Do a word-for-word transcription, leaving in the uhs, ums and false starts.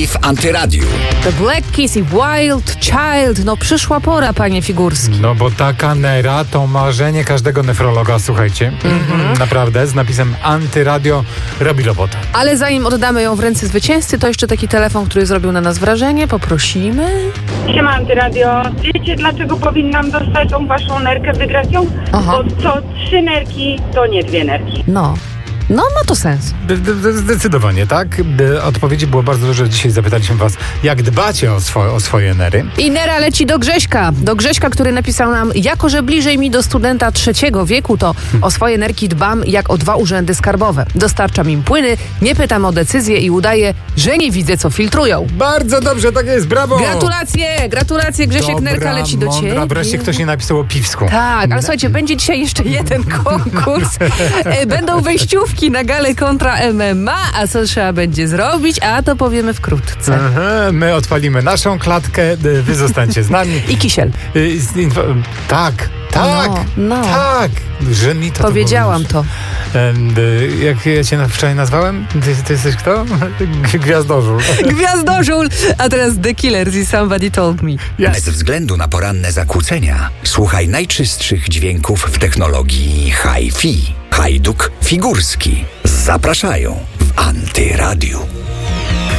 Hi-Fi w Antyradiu. The Black Keys i Wild Child. No przyszła pora, panie Figurski. No bo taka nera to marzenie każdego nefrologa, słuchajcie. Mm-hmm. Naprawdę, z napisem Antyradio robi robotę. Ale zanim oddamy ją w ręce zwycięzcy, to jeszcze taki telefon, który zrobił na nas wrażenie. Poprosimy. Siema Antyradio. Wiecie, dlaczego powinnam dostać tą waszą nerkę, wygrać ją? Aha. Bo co trzy nerki, to nie dwie nerki. No. No, ma to sens. D- d- zdecydowanie, tak? D- odpowiedzi było bardzo dużo. Dzisiaj zapytaliśmy was, jak dbacie o, swo- o swoje nery. I nera leci do Grześka. Do Grześka, który napisał nam: jako że bliżej mi do studenta trzeciego wieku, to o swoje nerki dbam jak o dwa urzędy skarbowe. Dostarczam im płyny, nie pytam o decyzję i udaję, że nie widzę, co filtrują. Bardzo dobrze, tak jest, brawo! Gratulacje, gratulacje Grzesiek, Dobra, nerka leci do mądra. ciebie. Wreszcie ktoś nie napisał o piwsku. Tak, ale słuchajcie, będzie dzisiaj jeszcze jeden konkurs. E, Będą wejściówki na galę kontra M M A, a co trzeba będzie zrobić, a to powiemy wkrótce. Aha, my odpalimy naszą klatkę, d- wy zostańcie z nami. I kisiel. Y, z info- tak, tak, No, no. tak, że mi to Powiedziałam to. to. And, y, jak ja cię na- wczoraj nazwałem? Ty, ty jesteś kto? G- Gwiazdożul. Gwiazdożul, a teraz The Killers i Somebody Told Me. Bez względu na poranne zakłócenia, słuchaj najczystszych dźwięków w technologii Hi-Fi. Hajduk Figurski. Zapraszają w Antyradiu.